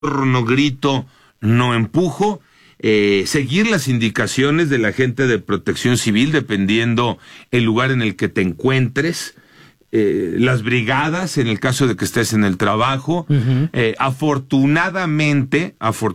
no grito, no empujo. Seguir las indicaciones de la gente de Protección Civil, dependiendo el lugar en el que te encuentres. Las brigadas, en el caso de que estés en el trabajo. Afortunadamente,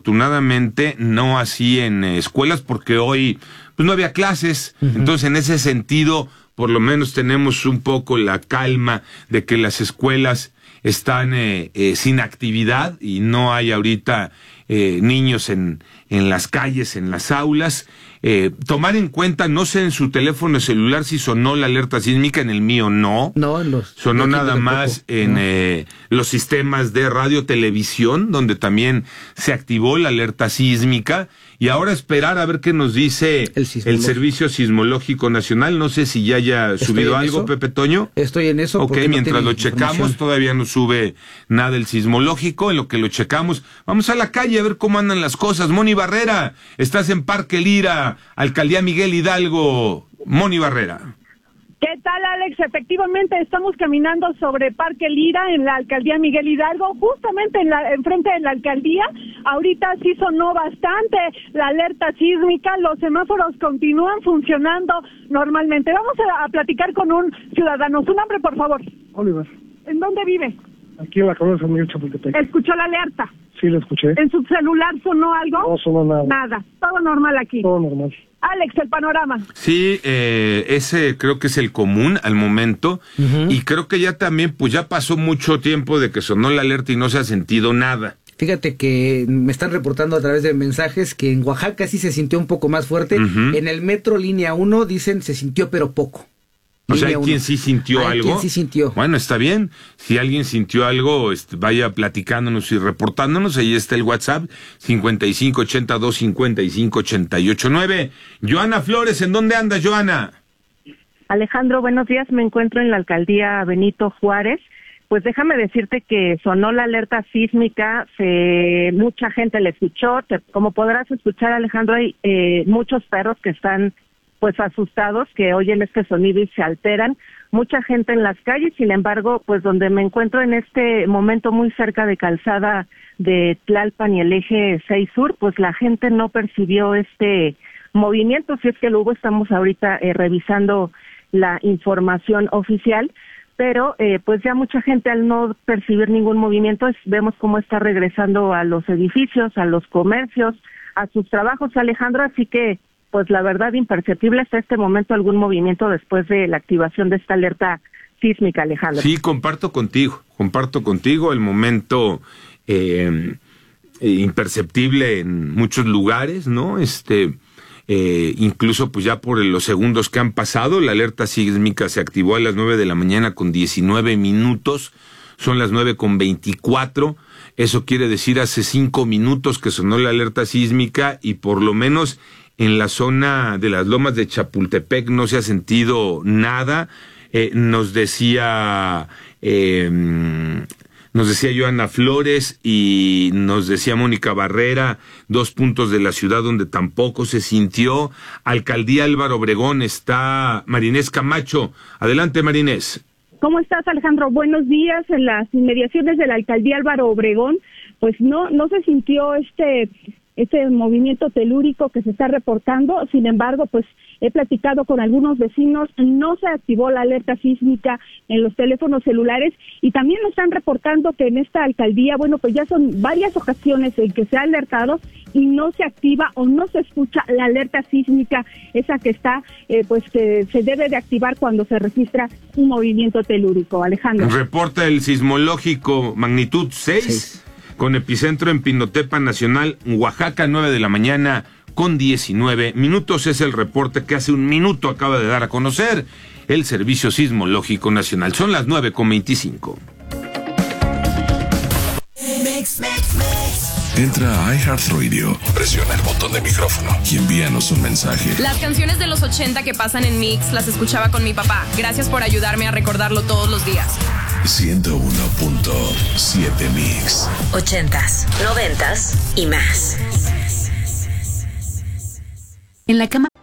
no así en escuelas, porque hoy pues no había clases. Entonces, en ese sentido, por lo menos tenemos un poco la calma de que las escuelas están sin actividad y no hay ahorita niños en las calles, en las aulas. Tomar en cuenta, no sé en su teléfono celular si sonó la alerta sísmica, en el mío no. No, sonó nada más en los sistemas de radio, televisión, donde también se activó la alerta sísmica. Y ahora esperar a ver qué nos dice el Servicio Sismológico Nacional. No sé si ya haya subido algo, Pepe Toño. Estoy en eso. Ok, mientras lo checamos, todavía no sube nada el sismológico. En lo que lo checamos, vamos a la calle a ver cómo andan las cosas. Moni Barrera, estás en Parque Lira, Alcaldía Miguel Hidalgo. Moni Barrera. ¿Qué tal, Alex? Efectivamente, estamos caminando sobre Parque Lira en la Alcaldía Miguel Hidalgo, justamente enfrente de la alcaldía. Ahorita sí sonó bastante la alerta sísmica, los semáforos continúan funcionando normalmente. Vamos a platicar con un ciudadano. ¿Su nombre, por favor? Oliver. ¿En dónde vive? Aquí en la colonia San Miguel Chapultepec. ¿Escuchó la alerta? Sí, la escuché. ¿En su celular sonó algo? No sonó nada. Nada, todo normal aquí. Todo normal. Alex, el panorama. Sí, ese creo que es el común al momento, y creo que ya también, pues ya pasó mucho tiempo de que sonó la alerta y no se ha sentido nada. Fíjate que me están reportando a través de mensajes que en Oaxaca sí se sintió un poco más fuerte. En el metro línea 1 dicen se sintió pero poco. O sea, ¿hay quien sí sintió algo? Quien sí sintió. Bueno, está bien. Si alguien sintió algo, vaya platicándonos y reportándonos. Ahí está el WhatsApp, 5582-558889. Joana Flores, ¿en dónde andas, Joana? Alejandro, buenos días. Me encuentro en la alcaldía Benito Juárez. Pues déjame decirte que sonó la alerta sísmica, mucha gente la escuchó. Como podrás escuchar, Alejandro, hay muchos perros que están pues asustados, que oyen este sonido y se alteran. Mucha gente en las calles, sin embargo, pues donde me encuentro en este momento muy cerca de Calzada de Tlalpan y el eje 6 Sur, pues la gente no percibió este movimiento. Si es que lo hubo, estamos ahorita revisando la información oficial, pero pues ya mucha gente, al no percibir ningún movimiento, vemos cómo está regresando a los edificios, a los comercios, a sus trabajos, Alejandro, así que pues la verdad imperceptible hasta este momento algún movimiento después de la activación de esta alerta sísmica, Alejandro. Sí, comparto contigo el momento imperceptible en muchos lugares, ¿no? Incluso pues ya por los segundos que han pasado, la alerta sísmica se activó a las 9 de la mañana con 19 minutos, son las 9:24, eso quiere decir hace 5 minutos que sonó la alerta sísmica y por lo menos en la zona de las Lomas de Chapultepec no se ha sentido nada. Nos decía Joana Flores y nos decía Mónica Barrera, 2 puntos de la ciudad donde tampoco se sintió. Alcaldía Álvaro Obregón está Marinés Camacho. Adelante, Marinés. ¿Cómo estás, Alejandro? Buenos días. En las inmediaciones de la Alcaldía Álvaro Obregón, pues no se sintió este movimiento telúrico que se está reportando. Sin embargo, pues he platicado con algunos vecinos, no se activó la alerta sísmica en los teléfonos celulares y también nos están reportando que en esta alcaldía, bueno, pues ya son varias ocasiones en que se ha alertado y no se activa o no se escucha la alerta sísmica, esa que está, pues que se debe de activar cuando se registra un movimiento telúrico. Alejandro. Reporta el sismológico magnitud 6. Con epicentro en Pinotepa Nacional, Oaxaca, 9 de la mañana con 19 minutos. Es el reporte que hace un minuto acaba de dar a conocer el Servicio Sismológico Nacional. Son las 9:25. Entra a iHeartRadio, presiona el botón de micrófono y envíanos un mensaje. Las canciones de los 80 que pasan en Mix las escuchaba con mi papá. Gracias por ayudarme a recordarlo todos los días. 101.7 Mix. 80s, 90s y más. En la cama